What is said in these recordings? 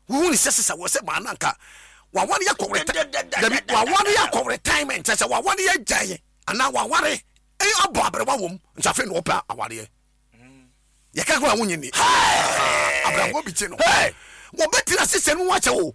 who is sesa wo se mananka wa ware yakowre wa ware yakowre retirement sesa wa ware yajaye ana wa ware abo abrewa wom nsafe no opa aware ye ka ko awunye ni abrewa bi ti no wo betira sese no wa che wo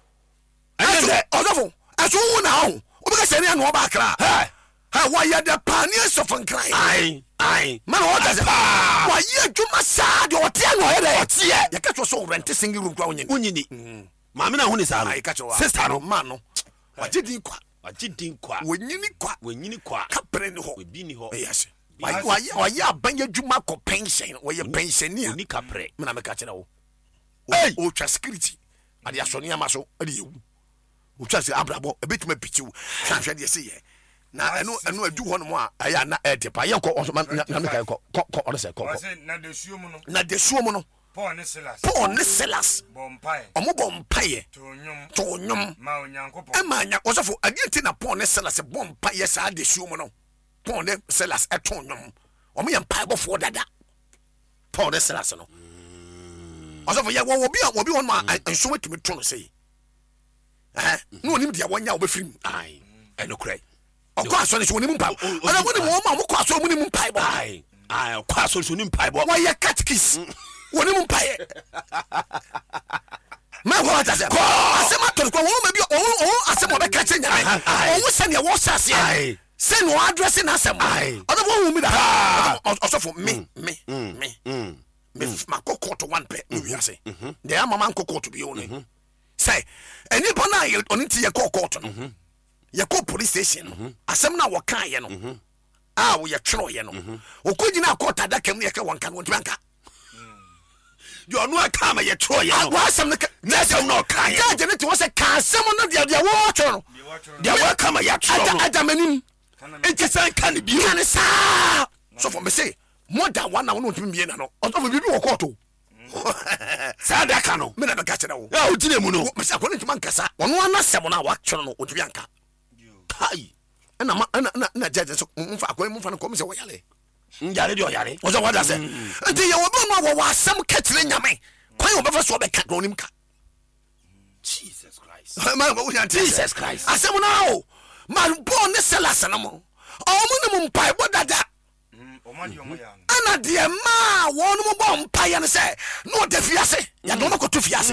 odofo aso wo na ho obi ka sene no ba akra wa ya the pioneers of Nkran man what does wa ye dwuma sa de otia no he de otia ye ka to so rent single room kwa unyini ma me na ho ni sa no sister no man no wa jidin kwa wonyini kwa kapre ni ho obi ni ho yes wa ye abanya dwuma ko pension wa ye pensioner ni kapre me na me ka kire wo o twa security ade asoni amaso ade yewu o twa se abrabo ebetuma pichiwu hwahwe de se ye na enu adu ho no mo a aya na etepa ye ko na me kai ko o se ko na de suo mu no Paul ne Silas omo bompaye to nyom ma onyankopon e ma nya osofo ade na Paul ne Silas bompaye sa de suo mu no Paul ne Silas e to nyom omo ye mpaye bofo dada Paul ne Silas no osofo ye wo bi ho ma enso wetumi to no sei no onim dia wonya wo befirim ai enokrai okwa so ne so onim mpa ana woni mo ma mo kwa so onim mpa bo ai kwa so onim mpa bo wo ye catechis woni mu mpaye ma wo ta se ko asema to ko wo ma bi o asema be ka che nyame o se ne wo sase se no address na asema o do wo mi da osofo me makoko to one pe no wiase de ama man kokko to bi o ne say eni bona ye oni ti ye kokko to no ye ko police station no asem na wo kan ye no wo ye twero ye no o ko gina akota da kam ye ka wonka no ntibanka you no akama ye twero ye no wa asem na se no kan ye je ne ti wo se kan asem no de wo twero de wo akama ye twero adamanim enti san kan bi kan sa so for me say more than 1 hour no ntimi na no o so for bibi wo koto sa da ka no me na be ka kire wo o tine mu no me sa ko ntimi ankasa ono anasem na wa twero no o timi anka kai na judge so mfa ko mfa no ko me se wo yale njare de o yare o so what does enti ye wo be no wo asem ka kire nyame kwan wo be fa so be ka do nim ka Jesus Christ man wo ya Jesus Christ asem na o man born ne Silas na mo o mo ne mpai bodada o ma di o mo ya ana de ma wo no mo bo mpai ya ne se no de fiase ya do no ko to fiase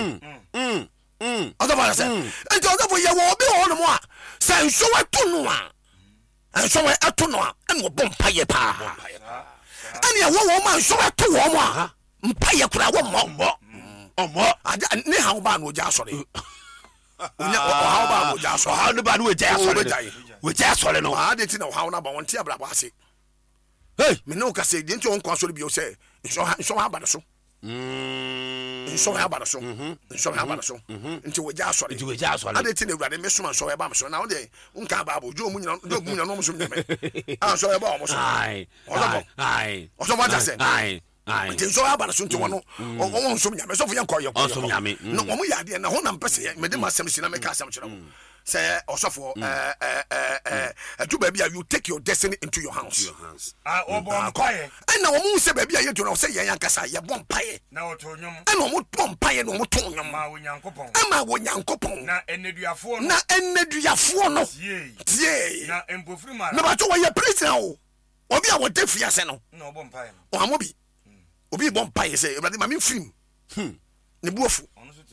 odo ba se enti odo bo ye wo be ho no mo a se nso wa to no a nso wa ato no a ene wo bo mpai pa ene ya wo ma nso wa to wo mo a mpai kura wo mo ne ha wo ba no ja sore unya ha ba mo ja so ha no ba no we ja so le no ha de ti na ha na ba won ti abrabo ase hey me no ka se de nti won kwa so le bi o se nso ha ba de so nso ha ba de so nti we ja so le ade ti na urade me so man so e ba me so na wo de nka ba bo jo mu nyina no mo so me so e ba mo so ai o so ba ja se nti so aba na so nti wono won so nyame so fo yen koyo so nyame no wo mu yade na ho na mpese me de masem sina me ka asem kire mo say osofo adu ba bia you take your destiny into your hands o bon paye na wo mu se ba bia ye to no say yen yankasa ye bon paye na wo to nyom na wo bon paye na wo to nyom ma wo nyankopon na eneduafo no tie na empofiri ma na ba to wo ye president o obi a wo defia se no na wo bon paye o amobi obi bon paye say everybody ma me film ne buofu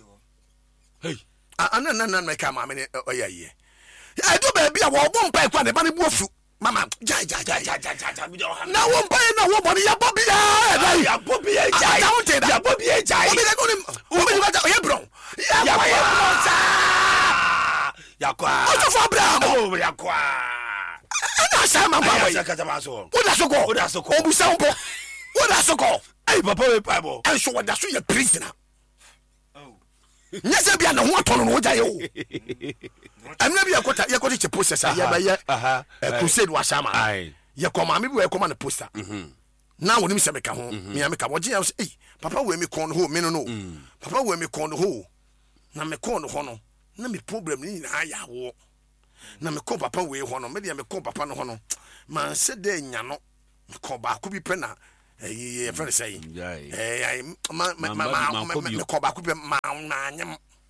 hey na me ka ma me oyaye I do baby a wo bon paye kwa ne ba ne buofu mama ja na wo paye na wo body ya bobia ya bobia ja obi de go obi ba ja ye bro ya kwa o to for Abraham ya kwa ana sama ba we wo da so ko obusa wo what that's so called hey papa we bible and so what that's your prisoner nyese bia na ho atono no oja ye o amna bia yakota che poster ya ba ye crusade wa shama ye koma me bi we koma na poster na wonim se meka ho me ameka wo je hey papa we me kon ho me no papa we me kon ho na me kon ho no na me problem ni na ya wo na me ko papa we ho no me de me ko papa no ho no man se de nya no me ko ba ko bi pe na friend say me ko ba ko be ma na nyam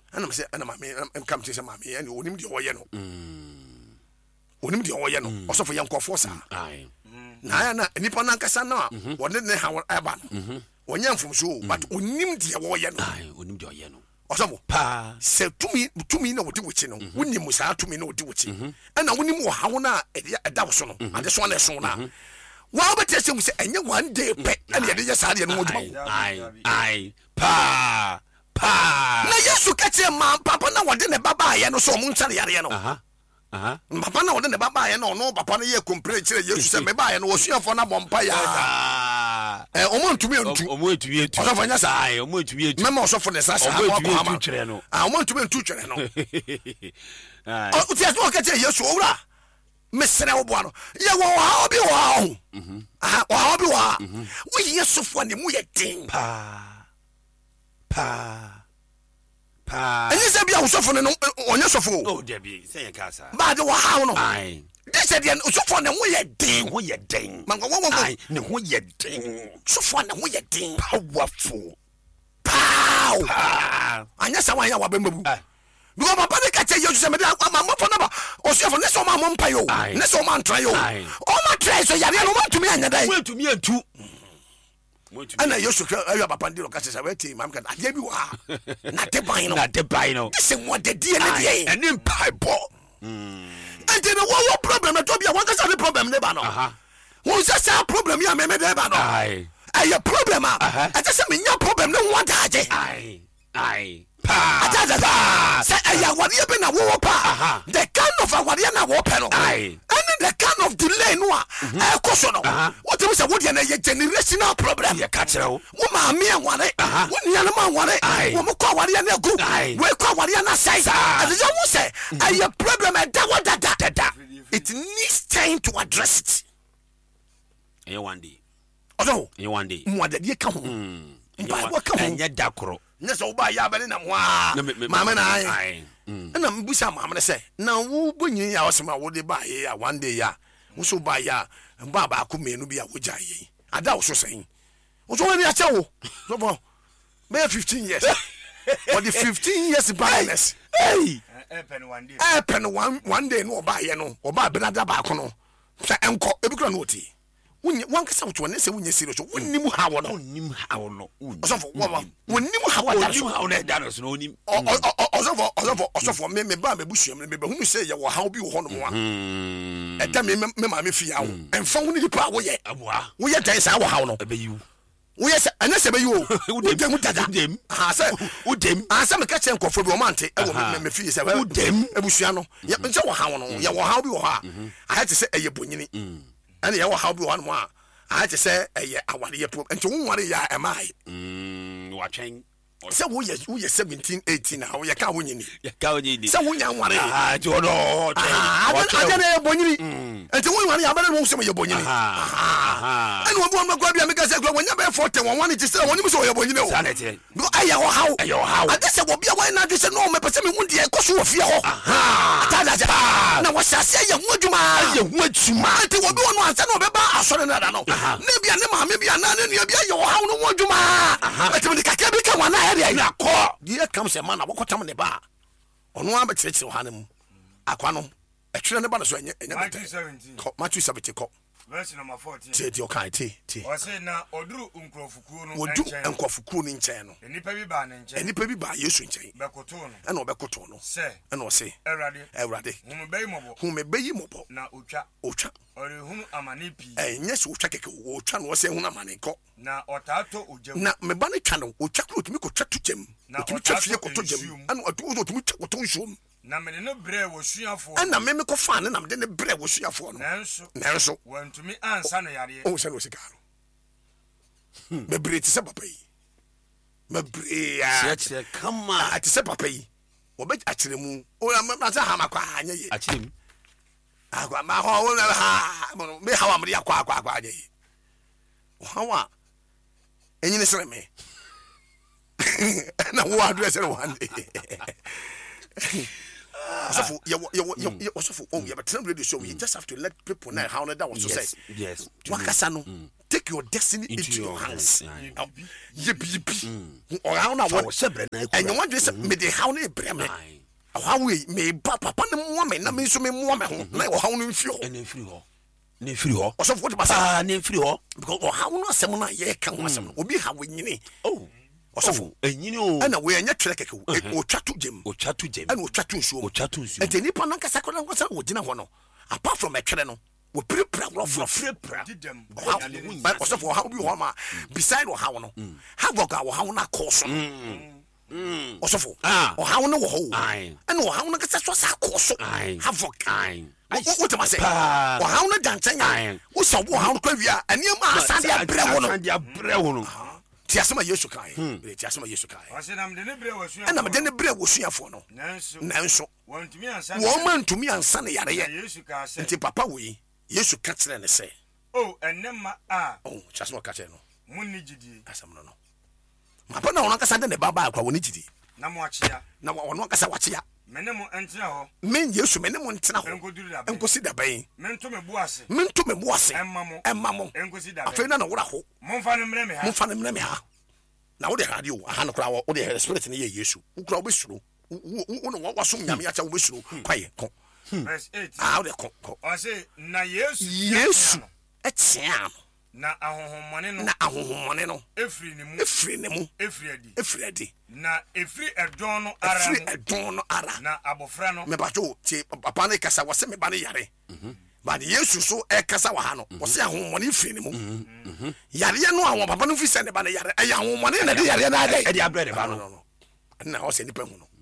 ana me say ana mame am come to say mame and onim de oye no onim de oye no osofo yankofo sa na nipa na nkasa na wonde ne ha aba no wonya mfumso but onim de oye no onim de oye no osofo pa se tumi na wodi wuchi no wonim sa tumi na wodi wuchi ana wonim wo ha wo na eda wo so no ade so na so na wa ba tese mu se enye one day pe ana ye de sa de no woduma pa na Yesu kache man papa na wode ne baba ye no so mu nsare yare no papa na wode ne baba ye no no papa na ye complain kire Yesu se me ba ye no osuafo na bompa ya omo ntumi ntu osofo nya sa omo ntumi ntu mema osofo ne sa omo ntumi ntu kire no omo ntumi ntu kire no o ti aso kache Yesu owura mesere wo boa no ye wo ha obi wo ha wo obi wo ha wo Yesu fo ne mu ye din pa enyi se bia usofo ne no onye sofo oh debi se ye kasa ba de wo ha no ai de se de usofo ne ho ye din man wo ne ho ye din usofo ne ho ye din powerful anya sa wan ya wa bembu because papa de kache Yesu se me de amamfo na ba usofo ne so ma mo mpa yo ne so ma ntra yo o ma try so yare no ma tumi anya dai wo tumi antu ana Yesu ka ayo papa ndiro kache sa weti mam ka ade bi wa na de ban no se mo de die ne die ene mpai bo ante no wo problem na to bia wan ka sa problem ne ba no wo sa problem ya me de ba no ayo problem ate se me nya problem ne wan daaje pa say aya wari be na wo pa the kind of awari na wo pe no and the kind of delay no a koso no what you say wo de na ye generational problem ye ka kire wo ma me awari wo nia na ma awari wo mo kwa awari na gu we kwa awari na sai and you wo say aya problem e da wo dada it needs time to address it one day odo one day mo de ka ho Bible ka ho nya dakoro ne so ba ya bane na mwa mama na ai na mbusa mama ne se na wo bonyin ya osema wo de ba ye ya one day ya wo so ba ya ba ba ko menu bi ya wo jaye ada wo so sen wo so wani a chewo so bo be 15 years for the 15 years barrenness pen one day no ba ye no oba benada ba ko no sa enko ebikura no oti wan kasa wo ne se wonye serious wonnim ha wo no osofo wonnim ha wo na da so no onim osofo me ba me busuam me ba hunu se ye wo ha obi wo hono mo a eda me ma me fia wo emfa wo ni dipa wo ye aboa wo ye dan sa wo ha wo no ebeyi wo ye se anya se beyi wo udem dada ha se udem asa me ka che nkofo bi o mante e wo me fie se udem ebusua no ye nche wo ha wo no ye wo ha obi wo ha a ha te se eye bonyini and you how be one more. I had to say, I want to put and to one ya am I watching. So we are 17, 18 now. You can't win. You can't win. So we are one. I don't know. I don't and to one, I better know some of your bonny. And one more grab because I go when you're 40, one to say, when you saw your bonny. Sanity. Go, I how. I just will be a wine. I just know me, but some won't be a cost of your. Now, what I say, you want to man. To one once, I know about. I saw another. Maybe I'm not in your how no one to man. But when the Kakabika one. Here comes a man. What time in the bar? On one but it's Hanem Aquano. A train about us. Matthew 17. Verse number 14. Take your kind tea. I say now, or do Uncrofukuno would do and Cofucun in channel. Any baby ban and any baby by you swing chain. Becotono And Obecotono. say, and or say, Eradi, whom may be mobile. Now Ucha, or whom Amanipi, and yes, Uchak, Uchan was saying Unamanico. Now Otato Uja, now my bunny channel, Uchak to me could chat to Jim. Now to chat to Jim, and what to show. Na me no bre wo suafo na me ko fan na me de bre wo suafo no nanso wan to me ansa no yare o se no sigaro me bre ti se papa yi me bre ya come on ti se papa yi wo be akire mu o na sa ha makwa anya yi akire mu agwa ma ho wo na ha me ha wa me yakwa anya yi o ha wa enyi ne sere me na wo address no one day Osofo ye osofo oh ye better radio show you just have to let people know how that was to say. Yes. Wakasa no take your destiny into your hands. Ye bi o how na what and you want to say me the how na brem how we me papa no mo me na me so me mo me ho na o how no mfi ho ene mfiri ho ne mfiri ho osofo what pass ne mfiri ho because o how no asem na ye kan ho asem obi ha wanyini oh osofo enyini o ana we anya twere keke o twa to gem ana o twa to nsuo enti nipa na kasa kola nkasa wo gina ho no apart from a twere no we prepare didem osofo how bi ho ma beside how no how go how na course osofo o how no wo ho ana o how no kasa so sa course havoc what am I saying? O how no dantan wo so wo how no kwa wi a ene ma asade abre wo no tiasema Yesu kai tiasema Yesu kai wasenam de ne bre wasu ana me de ne bre wosuafo no nanso wantumi ansa ne yare Yesu ka se nti papa we Yesu ka kire ne se enema tiasema ka kire no munni gidi asam no papa na wona kasa de ne baba akwa woni gidi na mo achia na wona kasa wachia mene mo entina ho men Yesu mene mo ntina ho enkosi da ban mento me buase emma mo enkosi da ban afei na wora ho momfa ne mre me ha na wo de radio aha no kra wo de spirit ne ye Yesu wo kra wo besuro wo no wasom nyame acha wo besuro kwaye ko verse 8 wo de ko o say na Yesu etia na ahohomone no efri ne mu efri adi na efri edon no ara na abofra no me bacho ti papa ne kasa wose me ba ne yare ba de Yesu so e kasa wa ha no wose ahohomone efri ne mu yare no awon papa no fi se ne ba ne yare e ahohomone na de yare na dai e de abre de ba no na o se ni pa hu no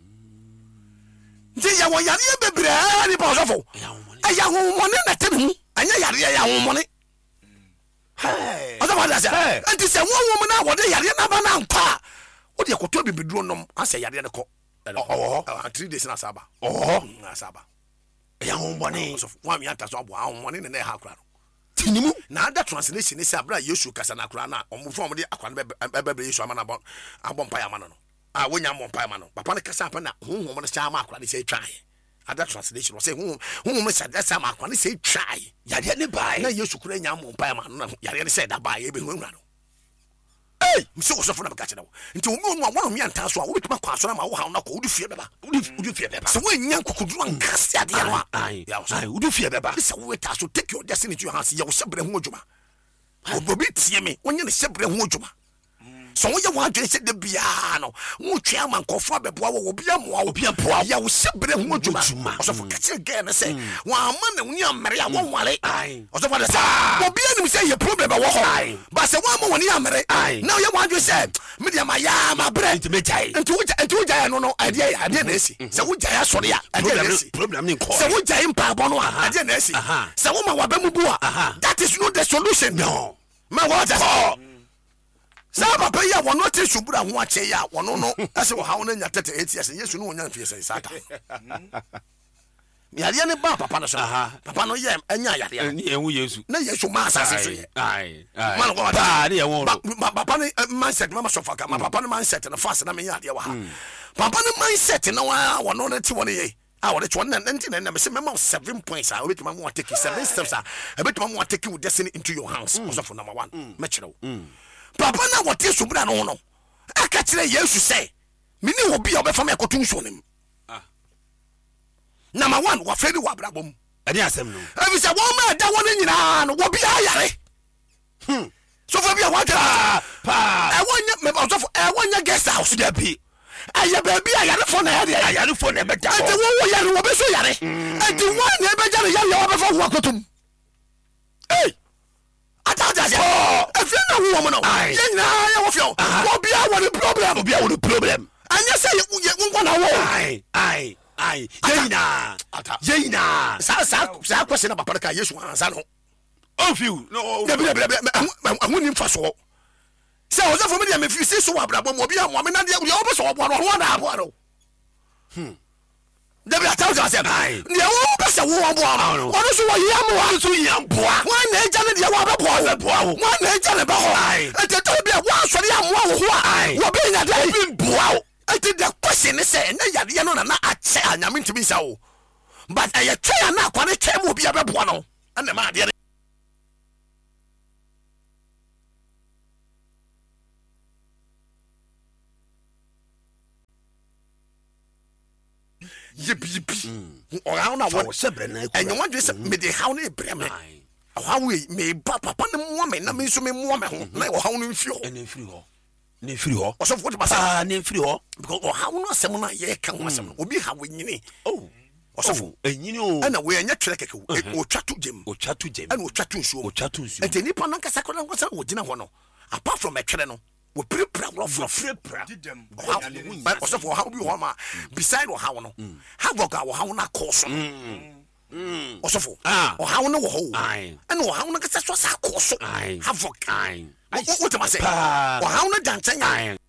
nti ya wo yare bebre ni pa osofo e ahohomone na te mu anya yare ya ahohomone ọsọ fọdà sẹ ẹnti sẹ wọn wọn mu náà wọde yàrá náà bá náà nkọ o de ẹkọtọ bibiduro nom asẹ yàrá náà kọ ọwọ 3 days na sábà na sábà ẹyà wọn bọni wọn àmì àtà sọ àbọ àwọn mọni nínú ẹ ha kura no tìǹmù na ada translation sẹ abúlé Yesu kasa na kura náà ọmọ fún ọmọdé akwa ní bẹbẹ Yesu ama na abọ mpa yà ama no a wọn nyà mọ mpa yà ama no papa ne kasa apẹ na huhu ọmọ ne sẹ ama akwa ne sẹ etwa yẹ ada translation say huhu me sẹ dasa ama akwa ne sẹ etwa yẹ yàrá ne ba na Yesu kura nya mọ mpa yà ama no yàrá ne sẹ da ba yẹ ebe hu nwura no mse wo sofo na beka kire wo nti wo mu wonu mi anta so a wo bituma kwa so na ma wo ha na ko wudi fie beba so wo nya kokuduru ankase ade no a wudi fie beba se wo ta so take your destiny to your hands ye wo sebre ho adwuma obi tie me wonye ne sebre ho adwuma so wo ye wo adwene se de bia no wo twa ama nkofo abeboa wo obi amoa ya wo sebre ho adwuma sofo ka kire ge na se wa ama na woni amere a wo wale sofo de se obi anim se ye problem ba wo ho ba se wo ama woni amere na ye wo adwene se me de ma ya ma bre nti me jai nti wo jai no ade na esi se wo jai asore a ade na esi problem ni ko se wo jai mpa bo no ade na esi se wo ma wa ba mu bu a that is not the solution no ma what sa papa ya wono te subura ho ache ya wono no ase wo ha wono nya tete 8 years Yesu no wonya mfie sen saka yare ne ba papa no so papa no ye anya yare ni enwu Yesu na Yesu ma asase so ye man go ba ne enwu papa ne mindset mama so faka ma papa ne mindset na fast na me yare wa ha papa ne mindset na wa wono ne te wono ye what it's one and then I say 7 points. I wait my take 7 steps. I bet my take your destiny into your hands. Also for number 1. Metro. Papa na what is subra no no. I catch Yesu say. Mini will be over from a cotton him. Number 1 wa fedi wa brabom. Ade asem no. Every say woman that one nyina no wo bia yare. So for bia what pa. I want me also for I want guest house there be. Aya baby ayare for na beja enti wo yare wo be so yare enti wo na beja na yare wo be for wo akotum ata efia na wo mo no ye nyina ya wo fio wo bia wo the problem anya say ye wo na wo ye nyina sa question na papa ka Yesu ansa no o fiu no ahuni mfa so se o za fo me dia me fi so wa brabo mo bia mo me na dia o be so wo bo no na abo no de bia tawo se ai ne wo be se wo bo no wo so wo yam wo so yam boa wo na eja ne dia wo be boa wo na eja ne ba ho ai e te to bia wo so ya mo wo ho ai wo be nya dia be boa wo e te the question se na yade no na ache sɛ anyame ntimi nsa wo but ɛyɛ twɛ a na akwa ne twɛ mu obi abɛboa no ɛna ma adeɛ yibi ɔhaw na wɔ ɛnyɛ wadwe sɛ mede haw no ɛbrɛ me ɔhaw yi meba papa no mmoa me na me nso memmoa me ho na ɔhaw no mfiri hɔ ne mfiri hɔ ɔsɔfo wote basa ne mfiri hɔ because ɔhaw no asɛm no a yɛka ho asɛm no obi haw nyini ɔsɔfo ɛnyini o ɛna wɔyɛnyɛ twerɛ kɛkɛ ɔtwa to gyem ɛna ɔtwa to nsuo ɛnti nnipa no ankasa kɔda nkɔsɛ wɔgyina hɔ no apart from ɛtwerɛ no wɔpirapira worɔforɔfirapira ɔsɔfo ɔhaw bi wɔ hɔ ma beside ɔhaw no havok a ɔhaw no akɔɔ so no ɔsɔfo ɔhaw no wɔ hɔ o ɛna ɔhaw no kasa so sa akɔɔ so havok wotama sɛ ɔhaw no dankyɛn